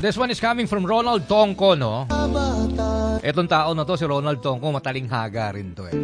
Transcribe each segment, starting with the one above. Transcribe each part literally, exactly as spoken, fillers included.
This one is coming from Ronald Tongko, no? Etong tao na to, si Ronald Tongko, mataling haga rin to eh.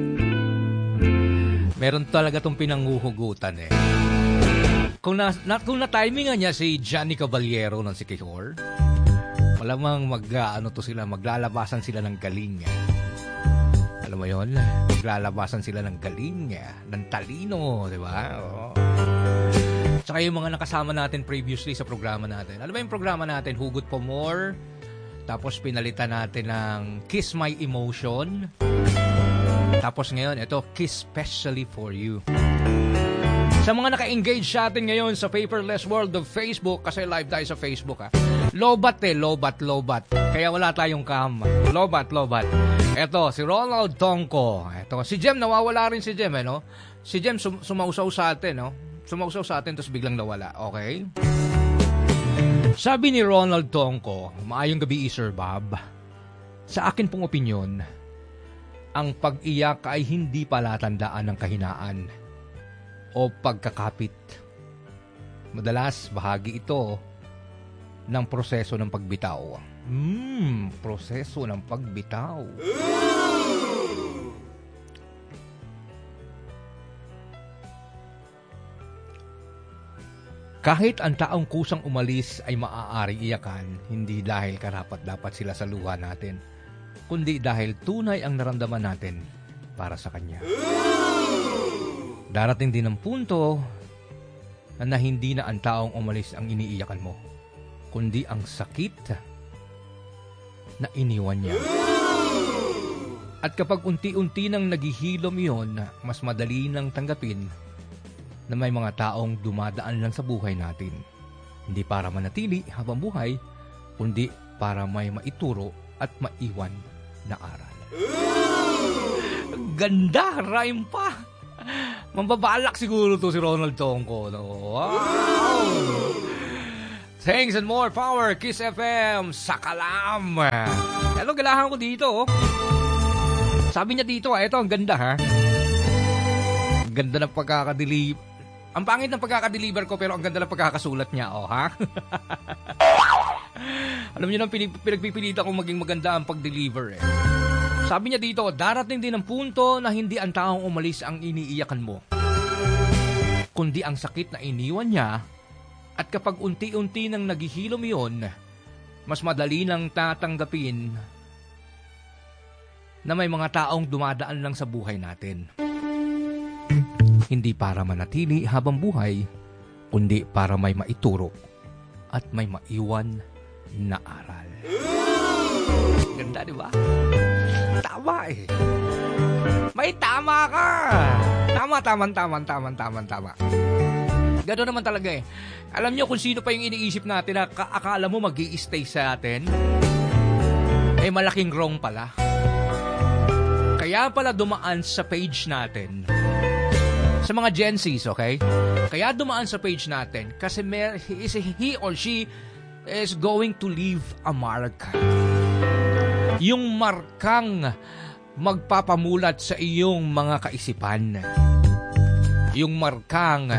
Meron talaga tong pinanghuhugutan eh. Kung na, na kung na-timingan niya si Johnny Caballero ng Sikihor, malamang mag ano to sila, maglalabasan sila ng galing. Eh. Alam mo 'yon? Maglalabasan sila ng galing, eh, ng talino, 'di ba? Oh. Tsaka yung mga nakasama natin previously sa programa natin. Alam mo yung programa natin, Hugot for More, tapos pinalitan natin ng Kiss My Emotion. Tapos ngayon, ito, Kiss Specially For You. Sa mga naka-engage sa atin ngayon sa Paperless World of Facebook, kasi live tayo sa Facebook ha. Lobat eh, lobat, lobat. Kaya wala tayong cam. Lobat, lobat. Ito, si Ronald Tongko. Ito, si Jem, nawawala rin si Jem eh, no? Si Jem sum- sumausaw sa atin, no? Sumausaw sa atin, tapos biglang nawala. Okay? Sabi ni Ronald Tongko, maayong gabi, Sir Bob. Sa akin pong opinyon, ang pag-iyak ay hindi palatandaan ng kahinaan o pagkakapit. Madalas, bahagi ito ng proseso ng pagbitaw. Hmm, proseso ng pagbitaw. Kahit ang taong kusang umalis ay maaaring iyakan, hindi dahil karapat-dapat sila sa luha natin, kundi dahil tunay ang naramdaman natin para sa kanya. Darating din ang punto na hindi na ang taong umalis ang iniiyakan mo, kundi ang sakit na iniwan niya. At kapag unti-unti nang naghihilom iyon, mas madali nang tanggapin na may mga taong dumadaan lang sa buhay natin. Hindi para manatili habang buhay, kundi para may maituro at maiwan na aral. Ganda, rhyme pa. Mambabalak siguro to si Ronald Tongko. No? Wow! Thanks and more power, Kiss F M, Sakalam. Hello, galahan ko dito. Oh. Sabi niya dito, ito ang ganda ha. Ang ganda ng pagkakadeliver. Ang pangit ng pagkakadeliver ko pero ang ganda ng pagkakasulat niya, oh ha. Alam niyo nang pinagpipilitan kong maging maganda ang pag-deliver eh. Sabi niya dito, darating din ang punto na hindi ang taong umalis ang iniiyakan mo, kundi ang sakit na iniwan niya. At kapag unti-unti nang naghihilom yun, mas madali nang tatanggapin na may mga taong dumadaan lang sa buhay natin. Hindi para manatili habang buhay, kundi para may maituro at may maiwan na aral. Ganda, di ba? Tama eh. May tama ka. Tama, tama, tama, tama, tama, tama. Gano'n naman talaga eh. Alam nyo kung sino pa yung iniisip natin na akala mo mag-i-stay sa atin? Eh malaking wrong pala. Kaya pala dumaan sa page natin. Sa mga Gen Zs, okay? Kaya dumaan sa page natin kasi may, he, he or she is going to leave a mark. Yung markang magpapamulat sa iyong mga kaisipan. Yung markang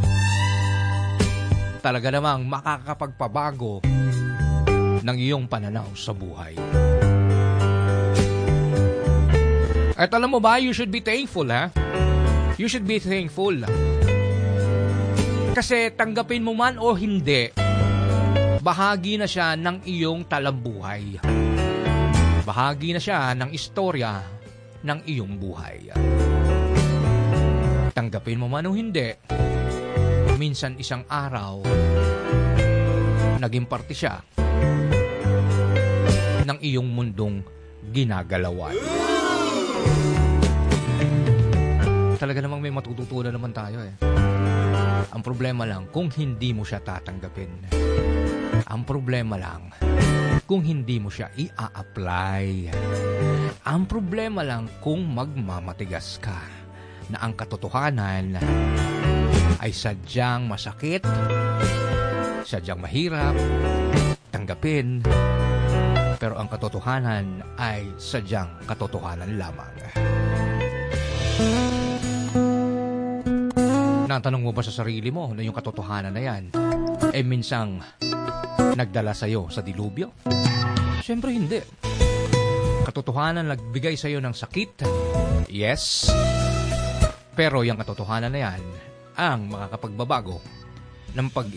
talaga namang makakapagpabago ng iyong pananaw sa buhay. At alam mo ba, you should be thankful, ha? You should be thankful. Kasi tanggapin mo man o hindi, bahagi na siya ng iyong talambuhay. Bahagi na siya ng istorya ng iyong buhay. Tanggapin mo man o hindi, minsan isang araw, naging parte siya ng iyong mundong ginagalawan. Talaga namang may matututunan naman tayo eh. Ang problema lang kung hindi mo siya tatanggapin. Ang problema lang kung hindi mo siya i-a-apply. Ang problema lang kung magmamatigas ka na ang katotohanan ay sadyang masakit, sadyang mahirap tanggapin, pero ang katotohanan ay sadyang katotohanan lamang. Natanong mo ba sa sarili mo na yung katotohanan na yan, eh minsang nagdala sa'yo sa dilubyo? Siyempre hindi. Katotohanan nagbigay sa'yo ng sakit? Yes. Pero yung katotohanan na yan ang makakapagbabago ng pag